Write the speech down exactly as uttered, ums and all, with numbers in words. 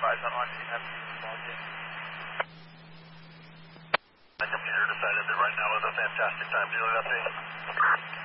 advise on when you have to respond to. My computer decided that right now was a fantastic time to do an update.